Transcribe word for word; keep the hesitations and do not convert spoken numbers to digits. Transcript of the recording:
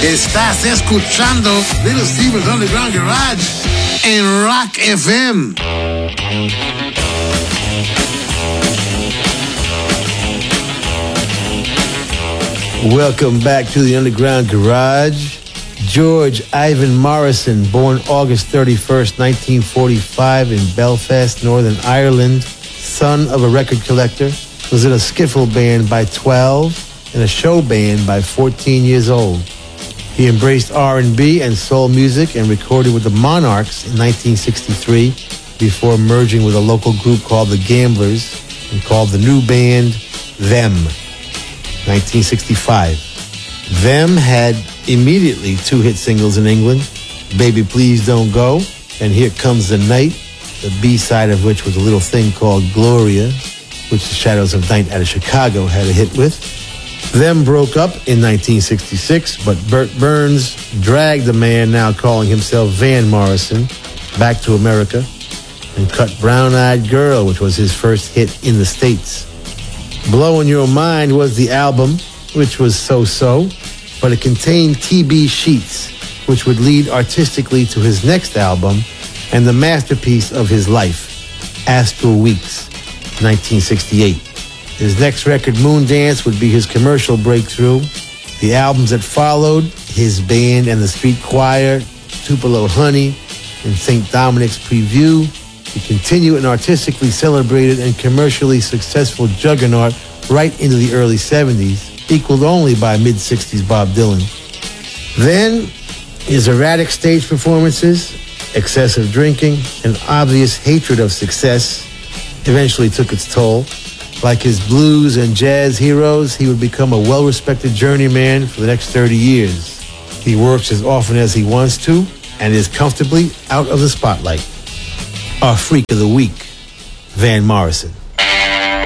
Estás escuchando Little Steven's Underground Garage en Rock F M. Welcome back to the Underground Garage. George Ivan Morrison, born August thirty-first, nineteen forty-five in Belfast, Northern Ireland, son of a record collector, was in a skiffle band by twelve and a show band by fourteen years old. He embraced R and B and soul music and recorded with the Monarchs in nineteen sixty-three before merging with a local group called the Gamblers and called the new band Them. nineteen sixty-five. Them had immediately two hit singles in England, Baby Please Don't Go and Here Comes the Night, the B-side of which was a little thing called Gloria, which the Shadows of Night out of Chicago had a hit with. Them broke up in nineteen sixty-six, but Bert Burns dragged the man now calling himself Van Morrison back to America and cut Brown Eyed Girl, which was his first hit in the States. Blowin' Your Mind was the album, which was so-so, but it contained T B Sheets, which would lead artistically to his next album and the masterpiece of his life, Astral Weeks, nineteen sixty-eight. His next record, Moondance, would be his commercial breakthrough. The albums that followed, his band and the Street Choir, Tupelo Honey, and Saint Dominic's Preview, he continued an artistically celebrated and commercially successful juggernaut right into the early seventies, equaled only by mid-sixties Bob Dylan. Then, his erratic stage performances, excessive drinking, and obvious hatred of success eventually took its toll. Like his blues and jazz heroes, he would become a well-respected journeyman for the next thirty years. He works as often as he wants to and is comfortably out of the spotlight. Our Freak of the Week, Van Morrison.